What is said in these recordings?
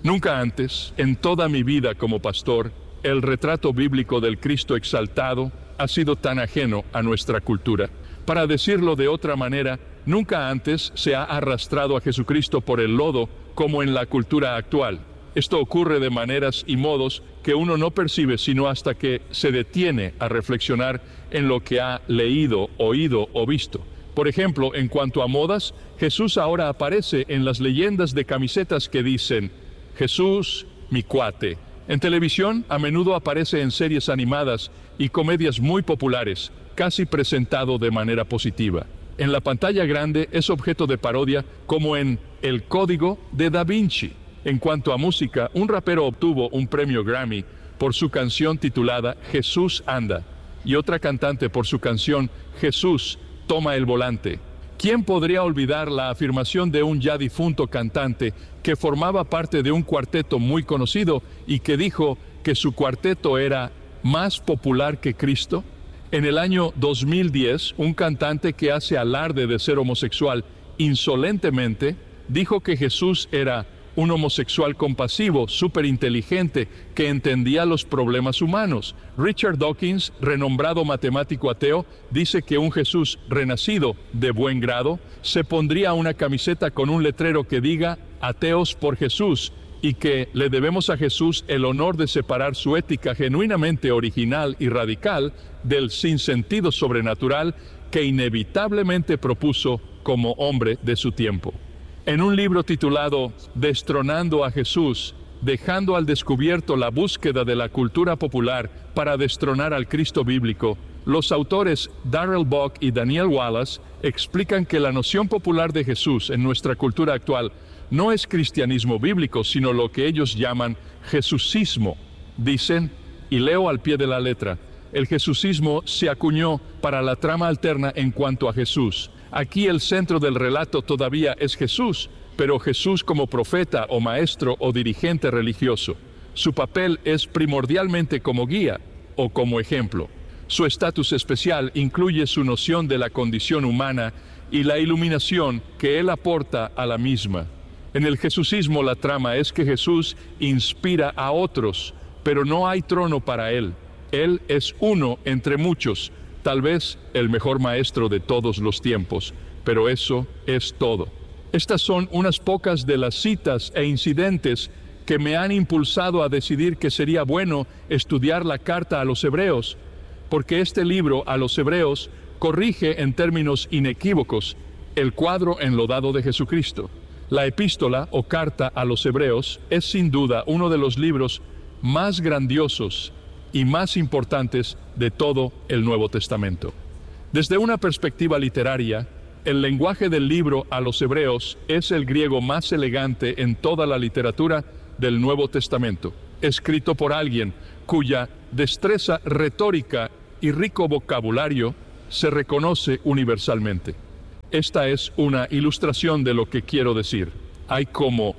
Nunca antes, en toda mi vida como pastor, el retrato bíblico del Cristo exaltado ha sido tan ajeno a nuestra cultura. Para decirlo de otra manera, nunca antes se ha arrastrado a Jesucristo por el lodo como en la cultura actual. Esto ocurre de maneras y modos que uno no percibe sino hasta que se detiene a reflexionar en lo que ha leído, oído o visto. Por ejemplo, en cuanto a modas, Jesús ahora aparece en las leyendas de camisetas que dicen Jesús, mi cuate. En televisión, a menudo aparece en series animadas y comedias muy populares, casi presentado de manera positiva. En la pantalla grande es objeto de parodia, como en El Código de Da Vinci. En cuanto a música, un rapero obtuvo un premio Grammy por su canción titulada Jesús anda, y otra cantante por su canción Jesús toma el volante. ¿Quién podría olvidar la afirmación de un ya difunto cantante que formaba parte de un cuarteto muy conocido y que dijo que su cuarteto era más popular que Cristo? En el año 2010, un cantante que hace alarde de ser homosexual insolentemente dijo que Jesús era un homosexual compasivo, súper inteligente, que entendía los problemas humanos. Richard Dawkins, renombrado matemático ateo, dice que un Jesús renacido de buen grado se pondría una camiseta con un letrero que diga Ateos por Jesús, y que le debemos a Jesús el honor de separar su ética genuinamente original y radical del sinsentido sobrenatural que inevitablemente propuso como hombre de su tiempo. En un libro titulado Destronando a Jesús, dejando al descubierto la búsqueda de la cultura popular para destronar al Cristo bíblico, los autores Darrell Buck y Daniel Wallace explican que la noción popular de Jesús en nuestra cultura actual no es cristianismo bíblico, sino lo que ellos llaman jesusismo. Dicen, y leo al pie de la letra, el jesusismo se acuñó para la trama alterna en cuanto a Jesús. Aquí el centro del relato todavía es Jesús, pero Jesús como profeta o maestro o dirigente religioso. Su papel es primordialmente como guía o como ejemplo. Su estatus especial incluye su noción de la condición humana y la iluminación que él aporta a la misma. En el jesusismo la trama es que Jesús inspira a otros, pero no hay trono para él. Él es uno entre muchos, tal vez el mejor maestro de todos los tiempos, pero eso es todo. Estas son unas pocas de las citas e incidentes que me han impulsado a decidir que sería bueno estudiar la carta a los Hebreos, porque este libro a los Hebreos corrige en términos inequívocos el cuadro enlodado de Jesucristo. La epístola o carta a los Hebreos es sin duda uno de los libros más grandiosos y más importantes de todo el Nuevo Testamento. Desde una perspectiva literaria, el lenguaje del libro a los Hebreos es el griego más elegante en toda la literatura del Nuevo Testamento, escrito por alguien cuya destreza retórica y rico vocabulario se reconoce universalmente. Esta es una ilustración de lo que quiero decir. Hay como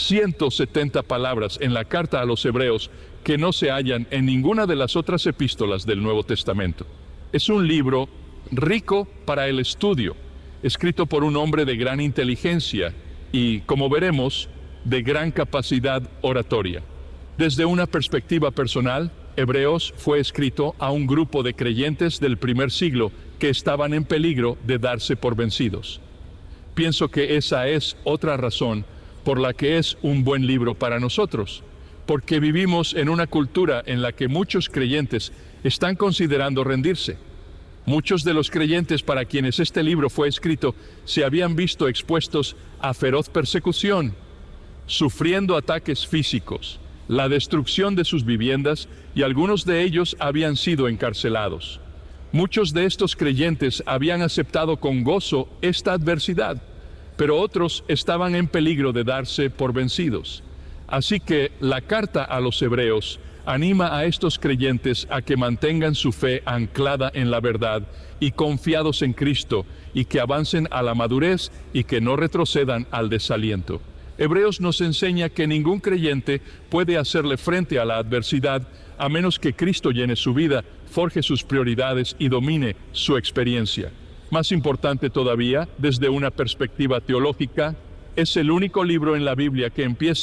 170 palabras en la carta a los Hebreos que no se hallan en ninguna de las otras epístolas del Nuevo Testamento. Es un libro rico para el estudio, escrito por un hombre de gran inteligencia y, como veremos, de gran capacidad oratoria. Desde una perspectiva personal, Hebreos fue escrito a un grupo de creyentes del primer siglo que estaban en peligro de darse por vencidos. Pienso que esa es otra razón por la que es un buen libro para nosotros, porque vivimos en una cultura en la que muchos creyentes están considerando rendirse. Muchos de los creyentes para quienes este libro fue escrito se habían visto expuestos a feroz persecución, sufriendo ataques físicos, la destrucción de sus viviendas, y algunos de ellos habían sido encarcelados. Muchos de estos creyentes habían aceptado con gozo esta adversidad, pero otros estaban en peligro de darse por vencidos. Así que la carta a los Hebreos anima a estos creyentes a que mantengan su fe anclada en la verdad y confiados en Cristo, y que avancen a la madurez y que no retrocedan al desaliento. Hebreos nos enseña que ningún creyente puede hacerle frente a la adversidad a menos que Cristo llene su vida, forje sus prioridades y domine su experiencia. Más importante todavía, desde una perspectiva teológica, es el único libro en la Biblia que empieza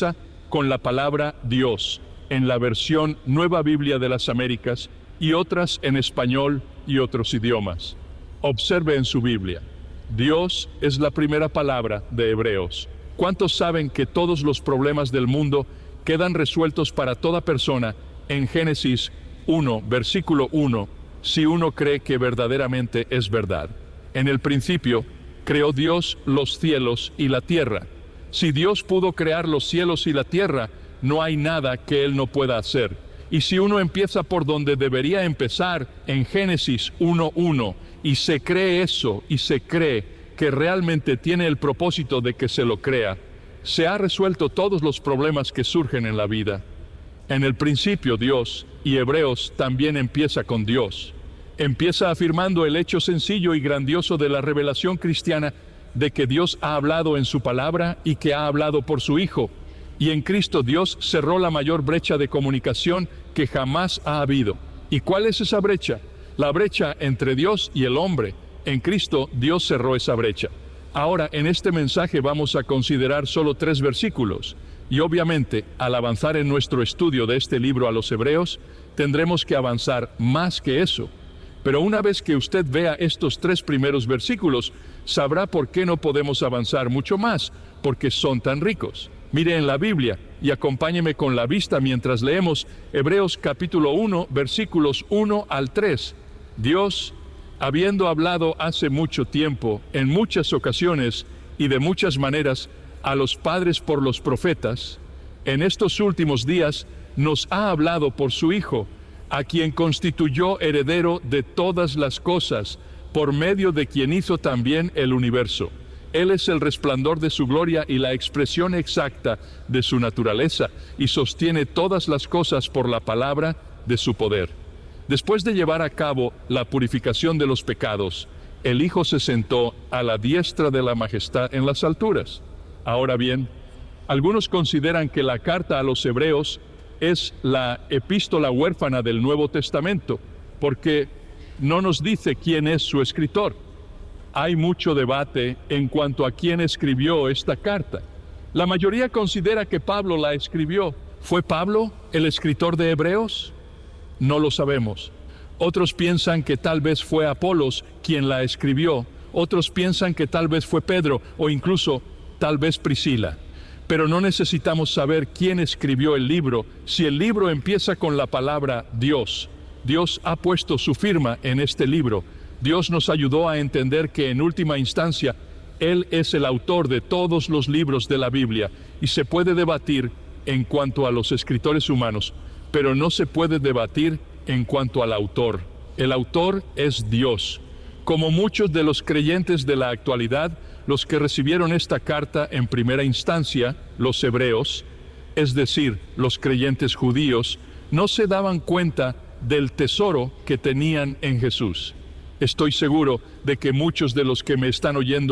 con la palabra Dios en la versión Nueva Biblia de las Américas y otras en español y otros idiomas. Observe en su Biblia. Dios es la primera palabra de Hebreos. ¿Cuántos saben que todos los problemas del mundo quedan resueltos para toda persona en Génesis 1, versículo 1, si uno cree que verdaderamente es verdad? En el principio creó Dios los cielos y la tierra. Si Dios pudo crear los cielos y la tierra, no hay nada que Él no pueda hacer. Y si uno empieza por donde debería empezar, en Génesis 1:1, y se cree eso, y se cree que realmente tiene el propósito de que se lo crea, se ha resuelto todos los problemas que surgen en la vida. En el principio Dios, y Hebreos también empieza con Dios. Empieza afirmando el hecho sencillo y grandioso de la revelación cristiana de que Dios ha hablado en su palabra y que ha hablado por su Hijo. Y en Cristo Dios cerró la mayor brecha de comunicación que jamás ha habido. ¿Y cuál es esa brecha? La brecha entre Dios y el hombre. En Cristo Dios cerró esa brecha. Ahora, en este mensaje vamos a considerar solo 3 versículos. Y obviamente, al avanzar en nuestro estudio de este libro a los Hebreos, tendremos que avanzar más que eso. Pero una vez que usted vea estos 3 primeros versículos, sabrá por qué no podemos avanzar mucho más, porque son tan ricos. Mire en la Biblia y acompáñeme con la vista mientras leemos Hebreos capítulo 1, versículos 1 al 3. Dios, habiendo hablado hace mucho tiempo, en muchas ocasiones y de muchas maneras, a los padres por los profetas, en estos últimos días nos ha hablado por su Hijo, a quien constituyó heredero de todas las cosas, por medio de quien hizo también el universo. Él es el resplandor de su gloria y la expresión exacta de su naturaleza, y sostiene todas las cosas por la palabra de su poder. Después de llevar a cabo la purificación de los pecados, el Hijo se sentó a la diestra de la majestad en las alturas. Ahora bien, algunos consideran que la carta a los Hebreos es la epístola huérfana del Nuevo Testamento, porque no nos dice quién es su escritor. Hay mucho debate en cuanto a quién escribió esta carta. La mayoría considera que Pablo la escribió. ¿Fue Pablo el escritor de Hebreos? No lo sabemos. Otros piensan que tal vez fue Apolos quien la escribió. Otros piensan que tal vez fue Pedro o incluso tal vez Priscila. Pero no necesitamos saber quién escribió el libro si el libro empieza con la palabra Dios. Dios ha puesto su firma en este libro. Dios nos ayudó a entender que en última instancia Él es el autor de todos los libros de la Biblia y se puede debatir en cuanto a los escritores humanos, pero no se puede debatir en cuanto al autor. El autor es Dios. Como muchos de los creyentes de la actualidad, los que recibieron esta carta en primera instancia, los hebreos, es decir, los creyentes judíos, no se daban cuenta del tesoro que tenían en Jesús. Estoy seguro de que muchos de los que me están oyendo